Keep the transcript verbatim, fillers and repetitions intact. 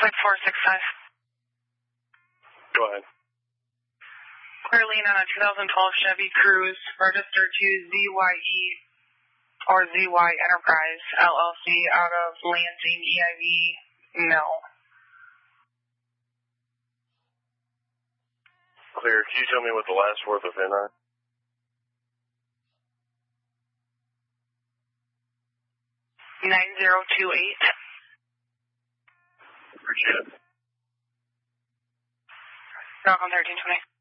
six four six five. Go ahead. Clear lane on a two thousand twelve Chevy Cruze, registered to Z Y E or Z Y Enterprise, L L C, out of Lansing, E I V, Mill. Clear. Can you tell me what the last four of the V I N are? nine zero two eight. Appreciate it. Falcon thirteen twenty.